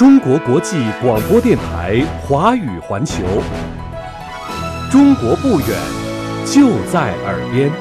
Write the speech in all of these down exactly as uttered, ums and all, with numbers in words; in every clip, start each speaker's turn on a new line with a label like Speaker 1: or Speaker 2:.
Speaker 1: 中国国际广播电台华语环球，中国不远，就在耳边。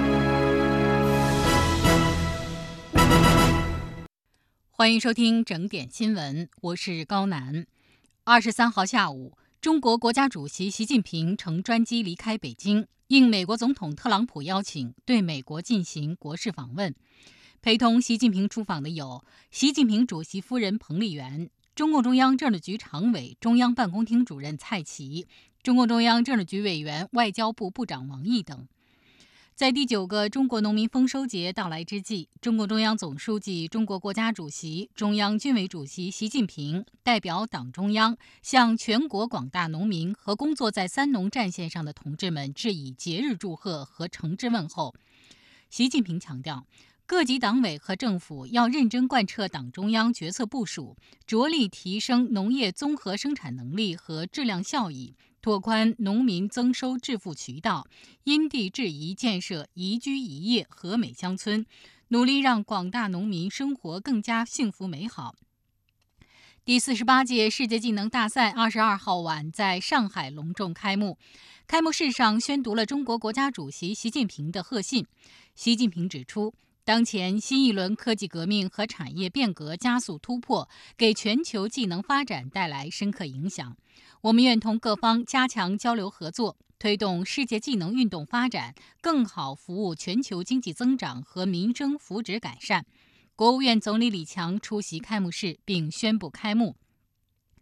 Speaker 2: 欢迎收听整点新闻，我是高楠。二十三号下午，中国国家主席习近平乘专机离开北京，应美国总统特朗普邀请，对美国进行国事访问。陪同习近平出访的有习近平主席夫人彭丽媛、中共中央政治局常委、中央办公厅主任蔡奇、中共中央政治局委员、外交部部长王毅等。在第九个中国农民丰收节到来之际，中共中央总书记、中国国家主席、中央军委主席习近平代表党中央向全国广大农民和工作在三农战线上的同志们致以节日祝贺和诚挚问候。习近平强调，各级党委和政府要认真贯彻党中央决策部署，着力提升农业综合生产能力和质量效益，拓宽农民增收致富渠道，因地制宜建设宜居宜业和美乡村，努力让广大农民生活更加幸福美好。第四十八届世界技能大赛二十二号晚在上海隆重开幕。开幕式上宣读了中国国家主席习近平的贺信。习近平指出，当前新一轮科技革命和产业变革加速突破，给全球技能发展带来深刻影响。我们愿同各方加强交流合作，推动世界技能运动发展，更好服务全球经济增长和民生福祉改善。国务院总理李强出席开幕式并宣布开幕。